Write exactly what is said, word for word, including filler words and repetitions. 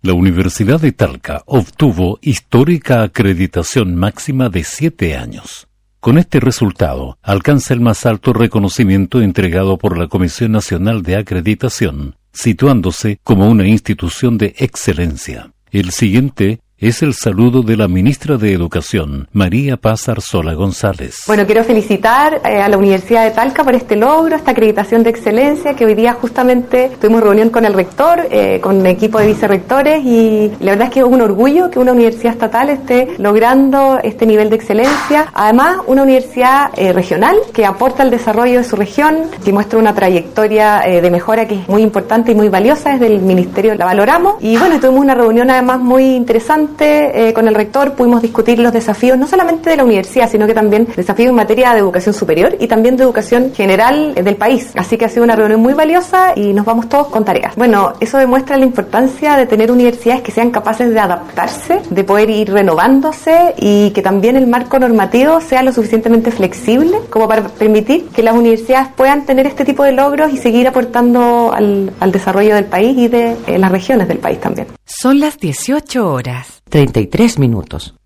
La Universidad de Talca obtuvo histórica acreditación máxima de siete años. Con este resultado, alcanza el más alto reconocimiento entregado por la Comisión Nacional de Acreditación, situándose como una institución de excelencia. El siguiente es el saludo de la ministra de Educación, María Paz Arzola González. Bueno, quiero felicitar eh, a la Universidad de Talca por este logro, esta acreditación de excelencia, que hoy día justamente tuvimos reunión con el rector, eh, con un equipo de vicerrectores, y la verdad es que es un orgullo que una universidad estatal esté logrando este nivel de excelencia. Además, una universidad eh, regional que aporta al desarrollo de su región, que muestra una trayectoria eh, de mejora que es muy importante y muy valiosa. Desde el Ministerio la valoramos, y bueno, tuvimos una reunión además muy interesante Eh, con el rector. Pudimos discutir los desafíos no solamente de la universidad, sino que también desafíos en materia de educación superior y también de educación general eh, del país. Así que ha sido una reunión muy valiosa y nos vamos todos con tareas. Bueno, eso demuestra la importancia de tener universidades que sean capaces de adaptarse, de poder ir renovándose, y que también el marco normativo sea lo suficientemente flexible como para permitir que las universidades puedan tener este tipo de logros y seguir aportando al, al desarrollo del país y de eh, las regiones del país también. Son las dieciocho horas, treinta y tres minutos.